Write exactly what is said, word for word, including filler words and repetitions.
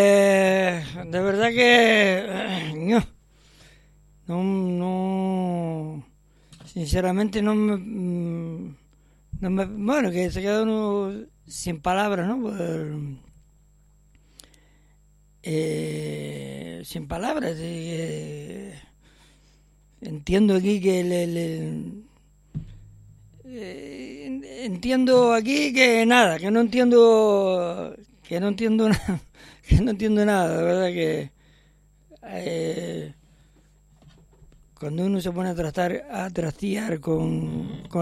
Eh, de verdad que eh, no, no, no, sinceramente no me, mm, no me, bueno, que se queda uno sin palabras, ¿no? Por- eh, sin palabras. eh, entiendo aquí que le, le- eh, entiendo aquí que nada, que no entiendo, que no entiendo nada, que no entiendo nada, de verdad que eh, cuando uno se pone a tratar a trastear con, con